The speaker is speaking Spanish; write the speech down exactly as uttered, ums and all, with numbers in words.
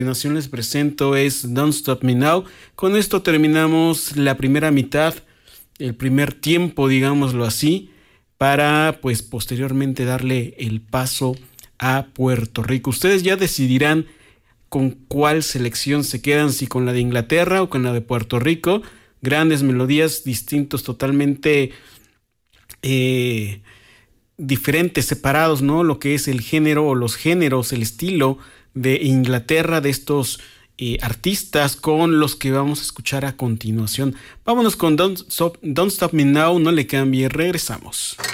continuación les presento es Don't Stop Me Now. Con esto terminamos la primera mitad, el primer tiempo, digámoslo así, para pues posteriormente darle el paso a Puerto Rico. Ustedes ya decidirán con cuál selección se quedan, si con la de Inglaterra o con la de Puerto Rico. Grandes melodías, distintos, totalmente eh, diferentes, separados, ¿no? Lo que es el género o los géneros, el estilo de Inglaterra, de estos eh, artistas con los que vamos a escuchar a continuación. Vámonos con Don't Stop, Don't Stop Me Now, no le cambie, regresamos.